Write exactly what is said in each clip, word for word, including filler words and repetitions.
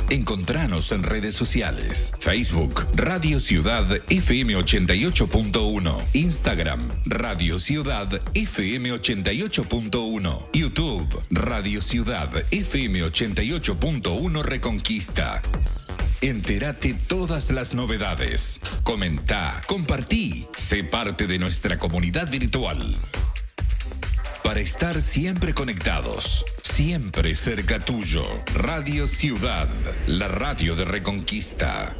Encontranos en redes sociales. Facebook, Radio Ciudad F M ochenta y ocho punto uno. Instagram, Radio Ciudad F M ochenta y ocho punto uno. YouTube, Radio Ciudad F M ochenta y ocho punto uno Reconquista. Entérate todas las novedades. Comentá, compartí. Sé parte de nuestra comunidad virtual. Para estar siempre conectados, siempre cerca tuyo. Radio Ciudad, la radio de Reconquista.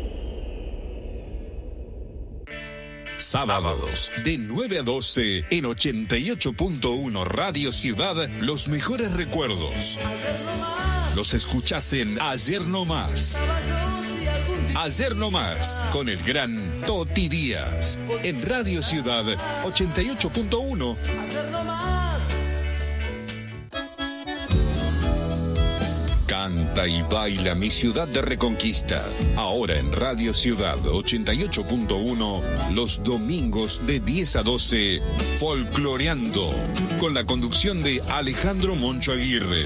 Sábados, de nueve a doce, en ochenta y ocho punto uno Radio Ciudad, los mejores recuerdos. Los escuchás en Ayer No Más. Ayer No Más, con el gran Toti Díaz, en Radio Ciudad ochenta y ocho punto uno. Canta y baila mi ciudad de Reconquista. Ahora en Radio Ciudad ochenta y ocho punto uno, los domingos de diez a doce, Folcloreando, con la conducción de Alejandro Moncho Aguirre.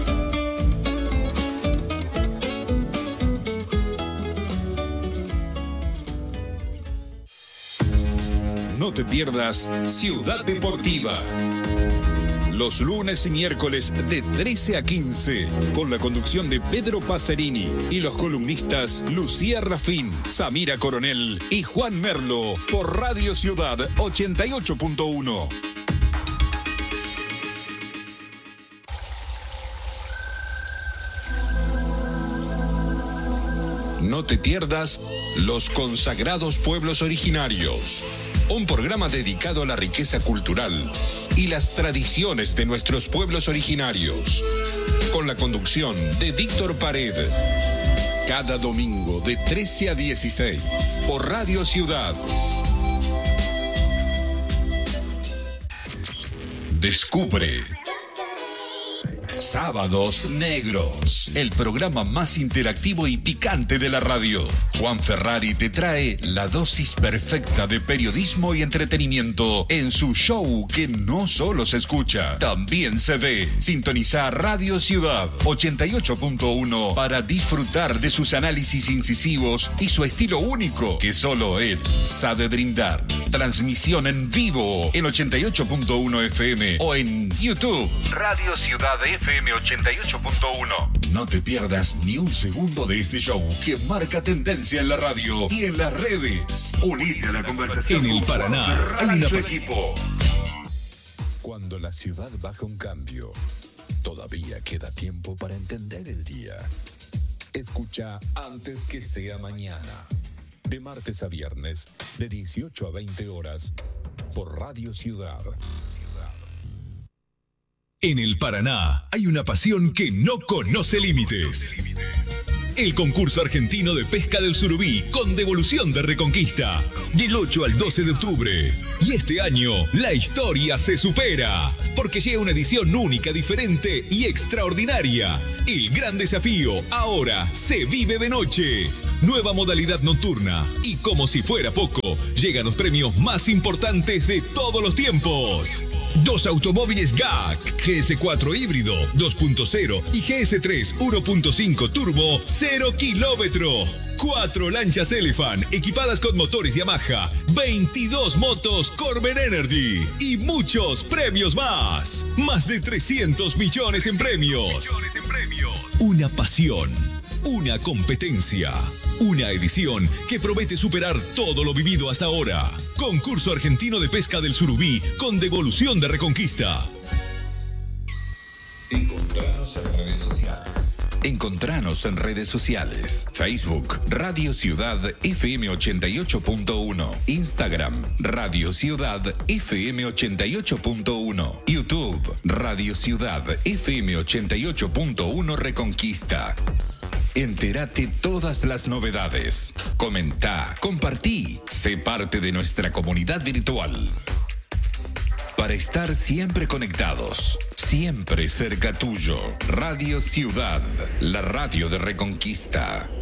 No te pierdas Ciudad Deportiva. Los lunes y miércoles de trece a quince, con la conducción de Pedro Pacerini y los columnistas Lucía Rafín, Samira Coronel y Juan Merlo, por Radio Ciudad ochenta y ocho punto uno. No te pierdas Los Consagrados Pueblos Originarios, un programa dedicado a la riqueza cultural y las tradiciones de nuestros pueblos originarios, con la conducción de Víctor Pared. Cada domingo de trece a dieciséis, por Radio Ciudad. Descubre Sábados Negros, el programa más interactivo y picante de la radio. Juan Ferrari te trae la dosis perfecta de periodismo y entretenimiento en su show que no solo se escucha, también se ve. Sintoniza Radio Ciudad ochenta y ocho punto uno para disfrutar de sus análisis incisivos y su estilo único que solo él sabe brindar. Transmisión en vivo en ochenta y ocho punto uno F M o en YouTube. Radio Ciudad F M ochenta y ocho punto uno. No te pierdas ni un segundo de este show que marca tendencia en la radio y en las redes. Unite a la conversación. En el Paraná hay una su equipo. Cuando la ciudad baja un cambio, todavía queda tiempo para entender el día. Escucha Antes que sea mañana. De martes a viernes, de dieciocho a veinte horas, por Radio Ciudad. En el Paraná hay una pasión que no conoce límites. El concurso argentino de pesca del surubí con devolución de Reconquista, del ocho al doce de octubre. Y este año la historia se supera, porque llega una edición única, diferente y extraordinaria. El gran desafío ahora se vive de noche. Nueva modalidad nocturna. Y como si fuera poco, llegan los premios más importantes de todos los tiempos. Dos automóviles G A C, G S cuatro híbrido, dos punto cero y G S tres uno punto cinco turbo, cero kilómetro. Cuatro lanchas Elephant equipadas con motores Yamaha, veintidós motos Corben Energy y muchos premios más. Más de trescientos millones en premios. Millones en premios. Una pasión, una competencia, una edición que promete superar todo lo vivido hasta ahora. Concurso argentino de pesca del surubí con devolución de Reconquista. Encontranos en redes sociales. Encontranos en redes sociales. Facebook, Radio Ciudad F M ochenta y ocho punto uno. Instagram, Radio Ciudad F M ochenta y ocho punto uno. YouTube, Radio Ciudad F M ochenta y ocho punto uno Reconquista. Entérate todas las novedades. Comentá, compartí. Sé parte de nuestra comunidad virtual. Para estar siempre conectados, siempre cerca tuyo. Radio Ciudad, la radio de Reconquista.